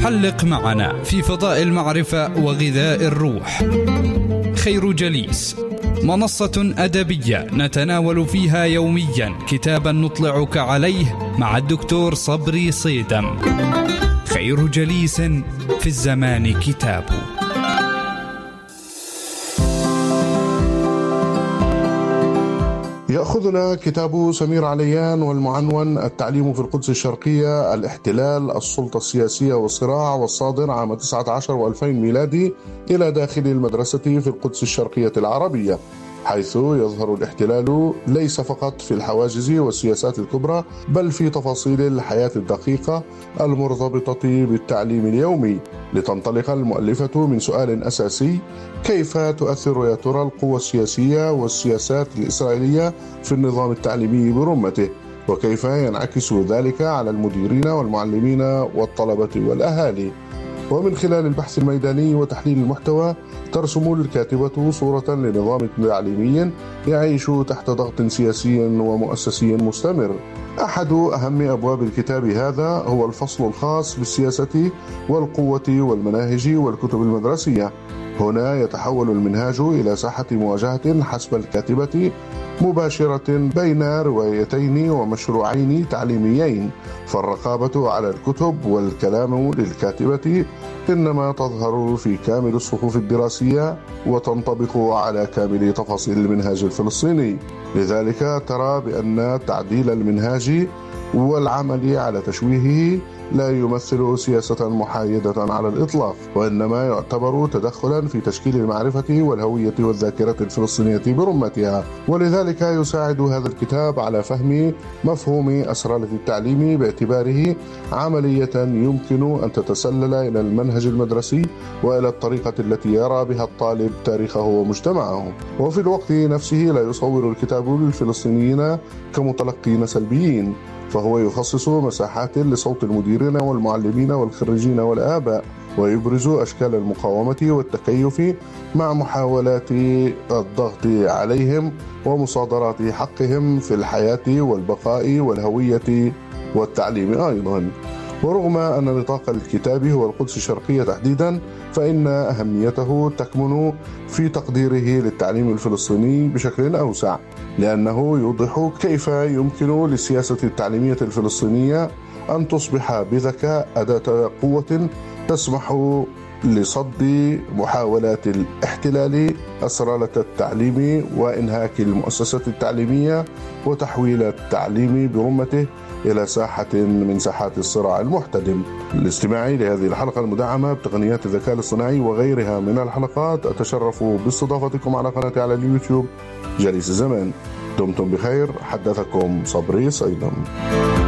حلق معنا في فضاء المعرفة وغذاء الروح. خير جليس، منصة أدبية نتناول فيها يوميا كتابا نطلعك عليه مع الدكتور صبري صيدم. خير جليس في الزمان كتاب. يأخذنا كتاب سمير عليان والمعنون التعليم في القدس الشرقية، الاحتلال، السلطة السياسية والصراع، والصادر عام 19 و2000 ميلادي، إلى داخل المدرسة في القدس الشرقية العربية، حيث يظهر الاحتلال ليس فقط في الحواجز والسياسات الكبرى، بل في تفاصيل الحياة الدقيقة المرتبطة بالتعليم اليومي. لتنطلق المؤلفة من سؤال أساسي: كيف تؤثر يا ترى القوى السياسية والسياسات الإسرائيلية في النظام التعليمي برمته؟ وكيف ينعكس ذلك على المديرين والمعلمين والطلبة والأهالي؟ ومن خلال البحث الميداني وتحليل المحتوى ترسم الكاتبة صورة لنظام تعليمي يعيش تحت ضغط سياسي ومؤسسي مستمر. أحد أهم أبواب الكتاب هذا هو الفصل الخاص بالسياسة والقوة والمناهج والكتب المدرسية. هنا يتحول المنهاج إلى ساحة مواجهة حسب الكاتبة مباشرة بين روايتين ومشروعين تعليميين، فالرقابة على الكتب والكلام للكاتبة إنما تظهر في كامل الصفوف الدراسية وتنطبق على كامل تفاصيل المنهاج الفلسطيني. لذلك ترى بأن تعديل المنهاج والعمل على تشويهه لا يمثل سياسة محايدة على الإطلاق، وإنما يعتبر تدخلا في تشكيل المعرفة والهوية والذاكرة الفلسطينية برمتها. ولذلك يساعد هذا الكتاب على فهم مفهوم أسرالة التعليم باعتباره عملية يمكن أن تتسلل إلى المنهج المدرسي وإلى الطريقة التي يرى بها الطالب تاريخه ومجتمعه. وفي الوقت نفسه لا يصور الكتاب للفلسطينيين كمتلقين سلبيين، فهو يخصص مساحات لصوت المديرين والمعلمين والخريجين والآباء، ويبرز أشكال المقاومة والتكيف مع محاولات الضغط عليهم ومصادرات حقهم في الحياة والبقاء والهوية والتعليم أيضا. ورغم أن نطاق الكتاب هو القدس الشرقية تحديدا، فإن أهميته تكمن في تقديره للتعليم الفلسطيني بشكل أوسع، لأنه يوضح كيف يمكن للسياسة التعليمية الفلسطينية أن تصبح بذكاء أداة قوة تسمح لصد محاولات الاحتلال أسرالة التعليم وإنهاك المؤسسات التعليمية وتحويل التعليم برمته إلى ساحة من ساحات الصراع المحتدم. للاستماع لهذه الحلقة المدعمة بتقنيات الذكاء الاصطناعي وغيرها من الحلقات، أتشرف باستضافتكم على قناتي على اليوتيوب جليس الزمان. دمتم بخير، حدثكم صبري صيدم.